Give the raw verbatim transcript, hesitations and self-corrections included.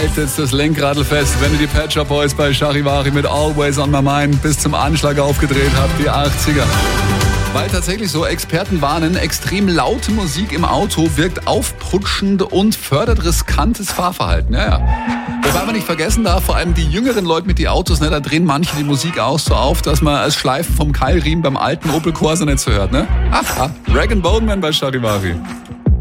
haltet das Lenkradl fest, wenn ihr die Pet Shop Boys bei Charivari mit Always on My Mind bis zum Anschlag aufgedreht habt, die achtziger. Weil tatsächlich so Experten warnen, extrem laute Musik im Auto wirkt aufputschend und fördert riskantes Fahrverhalten. Ja, ja. Wobei man nicht vergessen darf, vor allem die jüngeren Leute mit den Autos, ne, da drehen manche die Musik auch so auf, dass man als Schleifen vom Keilriemen beim alten Opel Corsa nicht so hört. Ne? Ach, Rag and Bone Man bei Charivari.